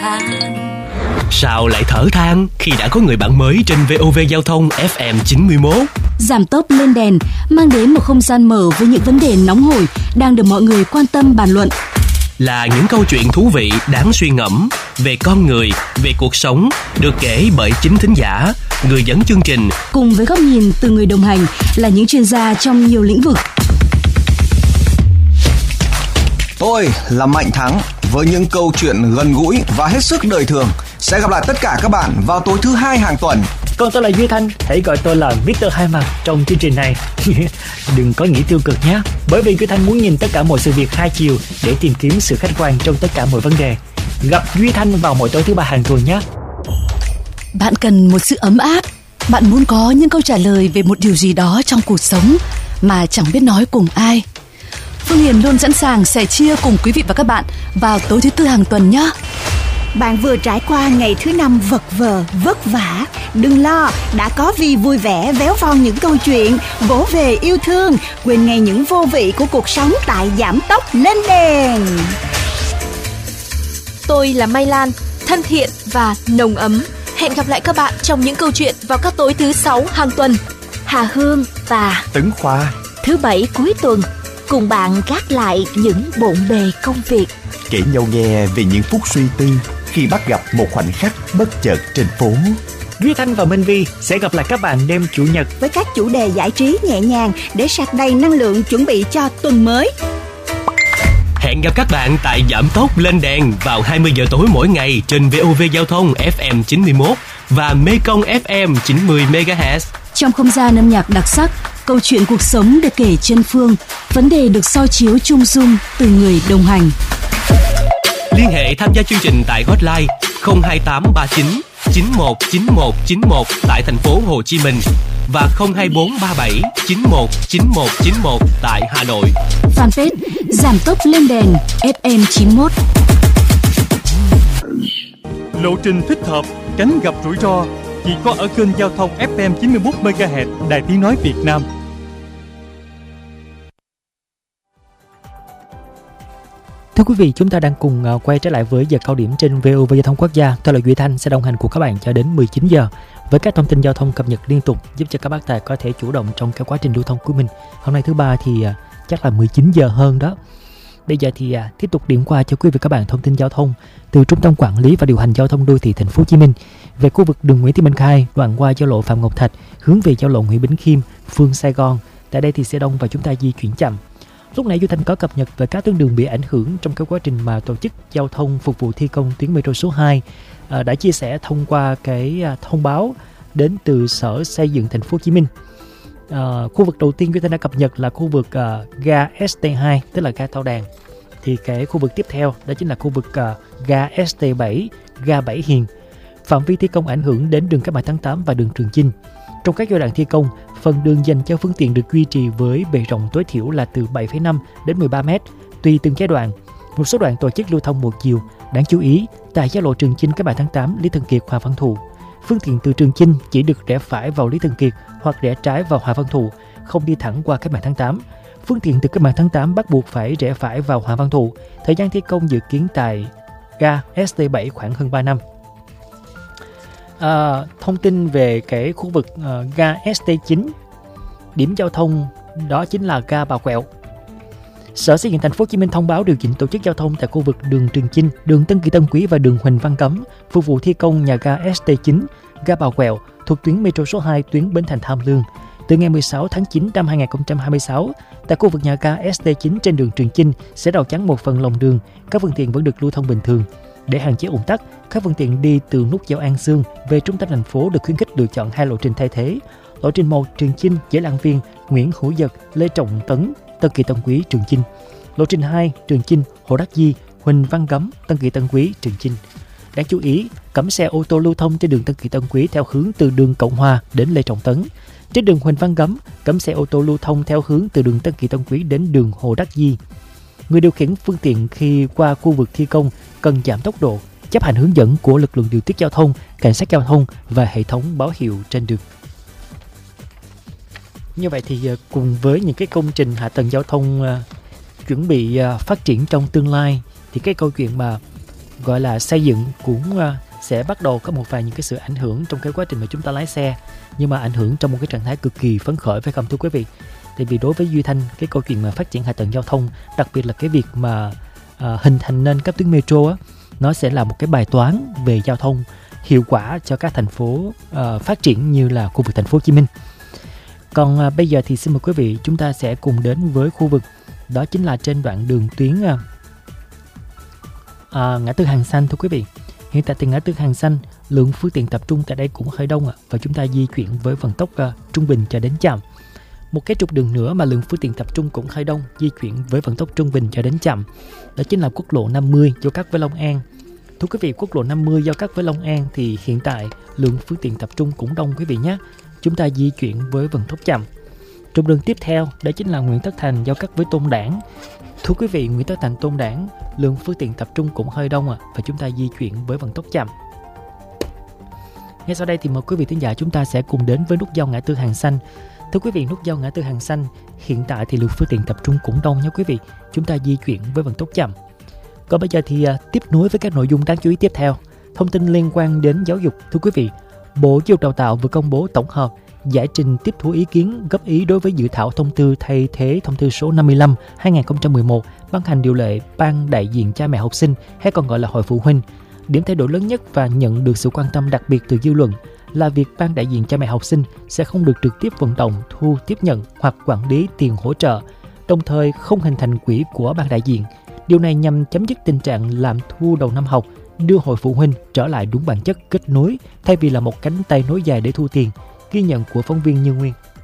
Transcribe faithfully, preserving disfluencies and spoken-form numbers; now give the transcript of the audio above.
than. Sao lại thở than khi đã có người bạn mới trên vê o vê Giao thông ép em chín mươi mốt? Giảm tốc lên đèn mang đến một không gian mở với những vấn đề nóng hổi đang được mọi người quan tâm bàn luận. Là những câu chuyện thú vị đáng suy ngẫm về con người, về cuộc sống, được kể bởi chính thính giả, người dẫn chương trình, cùng với góc nhìn từ người đồng hành là những chuyên gia trong nhiều lĩnh vực. Tôi là Mạnh Thắng với những câu chuyện gần gũi và hết sức đời thường. Sẽ gặp lại tất cả các bạn vào tối thứ hai hàng tuần. Còn tôi là Duy Thanh, hãy gọi tôi là mít tơ Hai Mặt trong chương trình này. Đừng có nghĩ tiêu cực nhé, bởi vì Duy Thanh muốn nhìn tất cả mọi sự việc hai chiều để tìm kiếm sự khách quan trong tất cả mọi vấn đề. Gặp Duy Thanh vào mỗi tối thứ ba hàng tuần nhé. Bạn cần một sự ấm áp, bạn muốn có những câu trả lời về một điều gì đó trong cuộc sống mà chẳng biết nói cùng ai. Phương Hiền luôn sẵn sàng sẻ chia cùng quý vị và các bạn vào tối thứ tư hàng tuần nhé. Bạn vừa trải qua ngày thứ năm vật vờ, vất vả. Đừng lo, đã có Vi vui vẻ véo von những câu chuyện, vỗ về yêu thương, quên ngay những vô vị của cuộc sống tại Giảm Tốc Lên Đèn. Tôi là Mai Lan, thân thiện và nồng ấm. Hẹn gặp lại các bạn trong những câu chuyện vào các tối thứ sáu hàng tuần. Hà Hương và Tấn Khoa thứ bảy cuối tuần cùng bạn gác lại những bộn bề công việc, kể nhau nghe về những phút suy tư khi bắt gặp một khoảnh khắc bất chợt trên phố. Duy Thanh và Minh Vi sẽ gặp lại các bạn đêm Chủ nhật với các chủ đề giải trí nhẹ nhàng để sạc đầy năng lượng chuẩn bị cho tuần mới. Hẹn gặp các bạn tại Giảm Tốc Lên Đèn vào hai mươi giờ tối mỗi ngày trên vê o vê Giao thông ép em chín mươi mốt và Mekong ép em chín mươi mê ga héc. Trong không gian âm nhạc đặc sắc, câu chuyện cuộc sống được kể chân phương, vấn đề được soi chiếu chung dung từ người đồng hành. Liên hệ tham gia chương trình tại hotline không hai tám ba chín chín một chín một chín một tại thành phố Hồ Chí Minh và không hai bốn ba bảy chín một chín một chín một tại Hà Nội. Fanpage Giảm Tốc Lên Đèn ép em chín mốt. Lộ trình thích hợp, tránh gặp rủi ro chỉ có ở kênh Giao thông ép em chín mươi mốt mê ga héc Đài Tiếng nói Việt Nam. Thưa quý vị, chúng ta đang cùng quay trở lại với giờ cao điểm trên vê o vê Giao thông Quốc gia. Tôi là Duy Thanh sẽ đồng hành cùng các bạn cho đến mười chín giờ với các thông tin giao thông cập nhật liên tục, giúp cho các bác tài có thể chủ động trong cái quá trình lưu thông của mình. Hôm nay thứ ba thì chắc là mười chín giờ hơn đó. Bây giờ thì à, tiếp tục điểm qua cho quý vị các bạn thông tin giao thông từ Trung tâm Quản lý và Điều hành Giao thông Đô thị Thành phố Hồ Chí Minh về khu vực đường Nguyễn Thị Minh Khai, đoạn qua giao lộ Phạm Ngọc Thạch hướng về giao lộ Nguyễn Bính Khiêm, phường Sài Gòn. Tại đây thì xe đông và chúng ta di chuyển chậm. Lúc nãy Duy Thanh có cập nhật về các tuyến đường bị ảnh hưởng trong cái quá trình mà tổ chức giao thông phục vụ thi công tuyến metro số hai, à, đã chia sẻ thông qua cái à, thông báo đến từ Sở Xây dựng Thành phố Hồ Chí Minh. À, khu vực đầu tiên Duy Thanh đã cập nhật là khu vực à, ga ét tê hai, tức là ga Tao Đàn. Thì cái khu vực tiếp theo đó chính là khu vực à, ga ét tê bảy, ga Bảy Hiền. Phạm vi thi công ảnh hưởng đến đường Cách mạng tháng tám và đường Trường Chinh. Trong các giai đoạn thi công, phần đường dành cho phương tiện được duy trì với bề rộng tối thiểu là từ bảy phẩy năm đến mười ba mét, tùy từng giai đoạn. Một số đoạn tổ chức lưu thông một chiều. Đáng chú ý, tại giao lộ Trường Chinh Cách mạng tháng tám, Lý Thường Kiệt, Hoàng Văn Thụ, phương tiện từ Trường Chinh chỉ được rẽ phải vào Lý Thường Kiệt hoặc rẽ trái vào Hoàng Văn Thụ, không đi thẳng qua Cách mạng tháng tám. Phương tiện từ Cách mạng tháng tám bắt buộc phải rẽ phải vào Hoàng Văn Thụ. Thời gian thi công dự kiến tại ga ét tê bảy khoảng hơn ba năm. À, thông tin về cái khu vực uh, ga ét tê chín, điểm giao thông đó chính là ga Bà Quẹo. Sở Xây dựng Thành phố Hồ Chí Minh thông báo điều chỉnh tổ chức giao thông tại khu vực đường Trường Chinh, đường Tân Kỳ Tân Quý và đường Huỳnh Văn Cấm phục vụ thi công nhà ga ét tê chín, ga Bà Quẹo thuộc tuyến metro số hai tuyến Bến Thành Tham Lương. Từ ngày mười sáu tháng chín năm hai nghìn không trăm hai mươi sáu, tại khu vực nhà ga ét tê chín trên đường Trường Chinh sẽ rào chắn một phần lòng đường, các phương tiện vẫn được lưu thông bình thường. Để hạn chế ùn tắc, các phương tiện đi từ nút giao An Sương về trung tâm thành phố được khuyến khích lựa chọn hai lộ trình thay thế. Lộ trình một Trường Chinh, Dễ Lan Viên, Nguyễn Hữu Dật, Lê Trọng Tấn, Tân Kỳ Tân Quý, Trường Chinh. Lộ trình hai Trường Chinh, Hồ Đắc Di, Huỳnh Văn Cấm, Tân Kỳ Tân Quý, Trường Chinh. Đáng chú ý, cấm xe ô tô lưu thông trên đường Tân Kỳ Tân Quý theo hướng từ đường Cộng Hòa đến Lê Trọng Tấn. Trên đường Huỳnh Văn Cấm, cấm xe ô tô lưu thông theo hướng từ đường Tân Kỳ Tân Quý đến đường Hồ Đắc Di. Người điều khiển phương tiện khi qua khu vực thi công cần giảm tốc độ, chấp hành hướng dẫn của lực lượng điều tiết giao thông, cảnh sát giao thông và hệ thống báo hiệu trên đường. Như vậy thì cùng với những cái công trình hạ tầng giao thông uh, chuẩn bị uh, phát triển trong tương lai, thì cái câu chuyện mà gọi là xây dựng cũng uh, sẽ bắt đầu có một vài những cái sự ảnh hưởng trong cái quá trình mà chúng ta lái xe, nhưng mà ảnh hưởng trong một cái trạng thái cực kỳ phấn khởi, phải không thưa quý vị? Tại vì đối với Duy Thanh, cái câu chuyện mà phát triển hạ tầng giao thông, đặc biệt là cái việc mà uh, hình thành nên các tuyến metro á, nó sẽ là một cái bài toán về giao thông hiệu quả cho các thành phố uh, phát triển như là khu vực thành phố Hồ Chí Minh. Còn uh, bây giờ thì xin mời quý vị chúng ta sẽ cùng đến với khu vực đó chính là trên đoạn đường tuyến uh, uh, ngã tư Hàng Xanh thưa quý vị. Hiện tại từ ngã tư Hàng Xanh, lượng phương tiện tập trung tại đây cũng hơi đông ạ, và chúng ta di chuyển với vận tốc uh, trung bình cho đến chậm. Một cái trục đường nữa mà lượng phương tiện tập trung cũng hơi đông, di chuyển với vận tốc trung bình cho đến chậm, đó chính là quốc lộ năm mươi giao cắt với Long An. Thưa quý vị, quốc lộ năm mươi giao cắt với Long An thì hiện tại lượng phương tiện tập trung cũng đông quý vị nhé. Chúng ta di chuyển với vận tốc chậm. Trục đường tiếp theo đó chính là Nguyễn Tất Thành giao cắt với Tôn Đản. Thưa quý vị, Nguyễn Tất Thành Tôn Đản lượng phương tiện tập trung cũng hơi đông ạ, và chúng ta di chuyển với vận tốc chậm. Ngay sau đây thì mời quý vị thính giả chúng ta sẽ cùng đến với nút giao ngã tư Hàng Xanh. Thưa quý vị, nút giao ngã tư Hàng Xanh hiện tại thì lượng phương tiện tập trung cũng đông nha quý vị. Chúng ta di chuyển với vận tốc chậm. Còn bây giờ thì uh, tiếp nối với các nội dung đáng chú ý tiếp theo. Thông tin liên quan đến giáo dục. Thưa quý vị, Bộ Giáo dục Đào tạo vừa công bố tổng hợp giải trình tiếp thu ý kiến góp ý đối với dự thảo thông tư thay thế thông tư số năm mươi lăm trên hai nghìn không trăm mười một ban hành điều lệ ban đại diện cha mẹ học sinh, hay còn gọi là hội phụ huynh. Điểm thay đổi lớn nhất và nhận được sự quan tâm đặc biệt từ dư luận là việc ban đại diện cha mẹ học sinh sẽ không được trực tiếp vận động, thu, tiếp nhận hoặc quản lý tiền hỗ trợ, đồng thời không hình thành quỹ của ban đại diện. Điều này nhằm chấm dứt tình trạng làm thu đầu năm học, đưa hội phụ huynh trở lại đúng bản chất kết nối thay vì là một cánh tay nối dài để thu tiền. Ghi nhận của phóng viên Như Nguyên.